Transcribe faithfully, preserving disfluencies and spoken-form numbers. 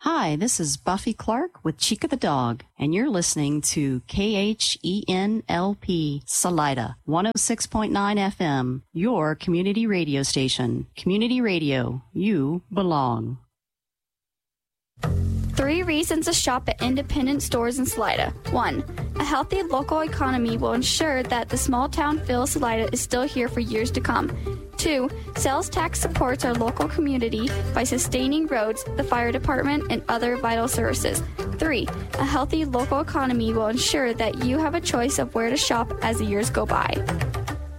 Hi, this is Buffy Clark with Chica the Dog, and you're listening to K H E N L P Salida, one oh six point nine F M, your community radio station. Community radio, you belong. Three reasons to shop at independent stores in Salida. One, a healthy local economy will ensure that the small town feel of Salida is still here for years to come. Two, sales tax supports our local community by sustaining roads, the fire department, and other vital services. Three, a healthy local economy will ensure that you have a choice of where to shop as the years go by.